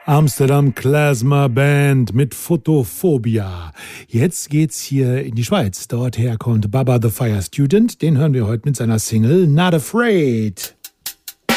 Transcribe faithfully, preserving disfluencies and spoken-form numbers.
Amsterdam Klezmer Band mit Photophobia. Jetzt geht's hier in die Schweiz. Dorther kommt Baba the Fire Student. Den hören wir heute mit seiner Single Not Afraid.